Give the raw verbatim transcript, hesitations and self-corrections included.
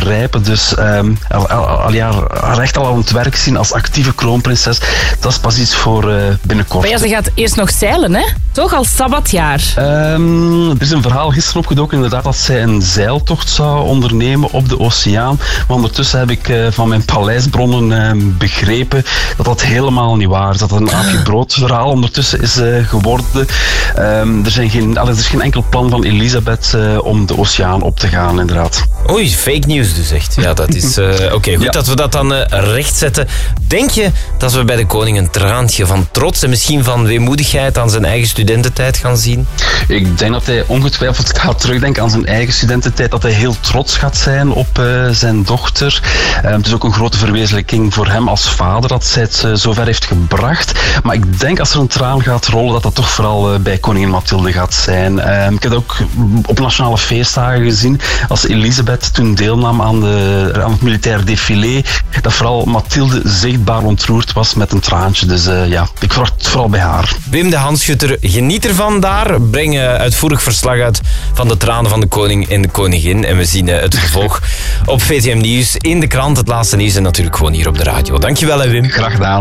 rijpen. Dus um, al, al, al jaar haar echt al aan het werk zien als actieve kroonprinses. Dat is pas iets voor uh, binnenkort. Maar ja, ze gaat eerst nog zeilen, hè? Toch als sabbatjaar? Um, er is een verhaal gisteren opgedoken inderdaad dat zij een zeiltocht zou ondernemen op de oceaan. Maar ondertussen heb ik uh, van mijn paleisbronnen uh, begrepen dat dat helemaal niet waar is. Dat het een aapje brood verhaal ondertussen is uh, geworden. Um, er, zijn geen, er is geen enkel plan van Elisabeth uh, om de oceaan op te gaan, inderdaad. Oei, fake news dus echt. Ja, dat is... Uh, Oké, okay, goed ja. dat we dat dan uh, rechtzetten. Denk je dat we bij de koning een traantje van trots en misschien van weemoedigheid aan zijn eigen studententijd gaan zien? Ik denk dat hij ongetwijfeld gaat terugdenken aan zijn eigen studententijd. Dat hij heel trots gaat zijn op uh, zijn dochter. Uh, het is ook een grote verwezenlijking voor hem als vader dat zij het uh, zover heeft gebracht. Maar ik denk als er een traan gaat rollen dat dat toch vooral uh, bij koningin Mathilde gaat zijn. Uh, ik heb het ook op nationale feestdagen gezien als Elisabeth toen deelnam aan, de, aan het militair défilé. Dat vooral Mathilde zichtbaar ontroerd was met een traantje. Dus uh, ja, ik verwacht het vooral bij haar. Wim de Hanschutter, geniet ervan daar. Breng uh, uitvoerig verslag uit van de tranen van de koning en de koningin. En we zien uh, het vervolg op V T M Nieuws, in de krant, het laatste nieuws en natuurlijk gewoon hier op de radio. Dankjewel, hè, Wim. Graag gedaan.